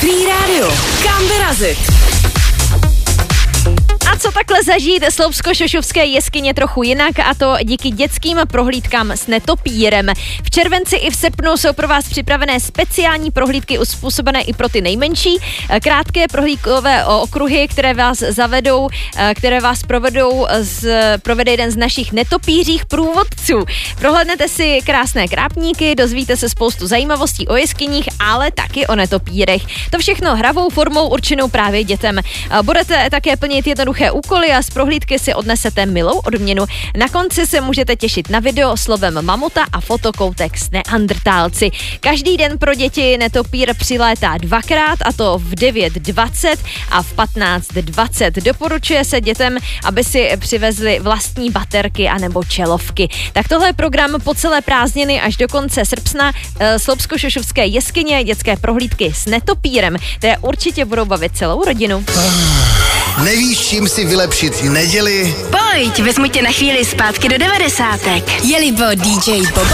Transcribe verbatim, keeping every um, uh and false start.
Dobrý rádio. Kam vyrazit? A co takhle zažít Sloupsko-Šošovské jeskyně trochu jinak, a to díky dětským prohlídkám s netopírem. V červenci i v srpnu jsou pro vás připravené speciální prohlídky uspůsobené i pro ty nejmenší. Krátké prohlídkové okruhy, které vás zavedou, které vás provedou z, provede jeden z našich netopířích průvodců. Prohlédnete si krásné krápníky, dozvíte se spoustu zajímavostí o jeskyních, ale taky o netopírech. To všechno hravou formou určenou právě dětem. Budete také plnit jednoduché úkoly a z prohlídky si odnesete milou odměnu. Na konci se můžete těšit na video slovem mamuta a fotokoutek s neandrtálci. Každý den pro děti netopír přilétá dvakrát, a to v devět dvacet a v patnáct dvacet. Doporučuje se dětem, aby si přivezli vlastní baterky anebo čelovky. Tak tohle je program po celé prázdniny až do konce srpna. Sloupsko-Šošovské jeskyně, dětské prohlídky s netopírem, které určitě budou bavit celou rodinu. Nevíš, čím si vylepšit neděli? Pojď, vezmu tě na chvíli zpátky do devadesátek. Je-li bo dý džej Bobo?